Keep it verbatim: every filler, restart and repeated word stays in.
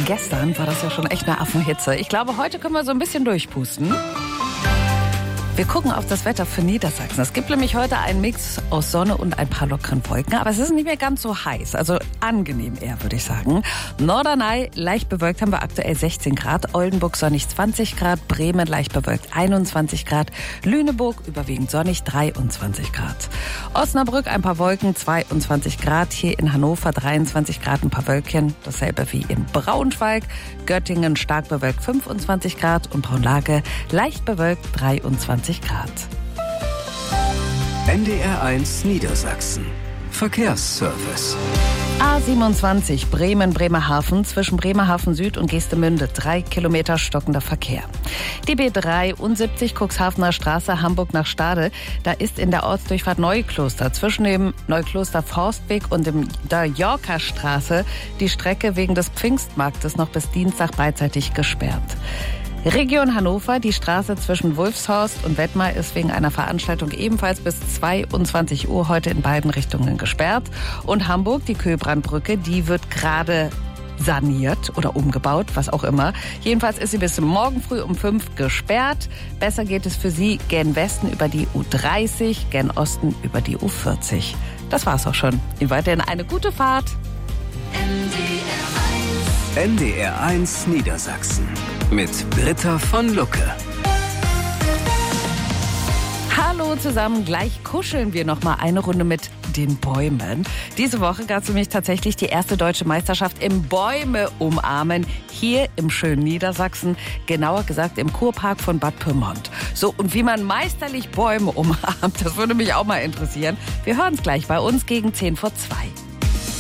Gestern war das ja schon echt eine Affenhitze. Ich glaube, heute können wir so ein bisschen durchpusten. Wir gucken auf das Wetter für Niedersachsen. Es gibt nämlich heute einen Mix aus Sonne und ein paar lockeren Wolken. Aber es ist nicht mehr ganz so heiß. Also angenehm eher, würde ich sagen. Norderney leicht bewölkt haben wir aktuell sechzehn Grad. Oldenburg sonnig zwanzig Grad. Bremen leicht bewölkt einundzwanzig Grad. Lüneburg überwiegend sonnig dreiundzwanzig Grad. Osnabrück ein paar Wolken zweiundzwanzig Grad. Hier in Hannover dreiundzwanzig Grad, ein paar Wölkchen. Dasselbe wie in Braunschweig. Göttingen stark bewölkt fünfundzwanzig Grad. Und Braunlage leicht bewölkt dreiundzwanzig Grad. N D R eins Niedersachsen. Verkehrsservice. A siebenundzwanzig Bremen-Bremerhaven zwischen Bremerhaven Süd und Geestemünde. Drei Kilometer stockender Verkehr. Die B dreiundsiebzig Cuxhavener Straße Hamburg nach Stade. Da ist in der Ortsdurchfahrt Neukloster zwischen dem Neukloster Forstweg und dem der Yorker Straße die Strecke wegen des Pfingstmarktes noch bis Dienstag beidseitig gesperrt. Region Hannover, die Straße zwischen Wulfshorst und Wettmar ist wegen einer Veranstaltung ebenfalls bis zweiundzwanzig Uhr heute in beiden Richtungen gesperrt. Und Hamburg, die Köbrandbrücke, die wird gerade saniert oder umgebaut, was auch immer. Jedenfalls ist sie bis morgen früh um fünf gesperrt. Besser geht es für Sie gen Westen über die U dreißig, gen Osten über die U vierzig. Das war's auch schon. Ihnen weiterhin eine gute Fahrt. N D R eins Niedersachsen mit Britta von Lucke. Hallo zusammen, gleich kuscheln wir noch mal eine Runde mit den Bäumen. Diese Woche gab es nämlich tatsächlich die erste deutsche Meisterschaft im Bäume umarmen hier im schönen Niedersachsen, genauer gesagt im Kurpark von Bad Pyrmont. So, und wie man meisterlich Bäume umarmt, das würde mich auch mal interessieren. Wir hören es gleich bei uns gegen zehn vor zwei.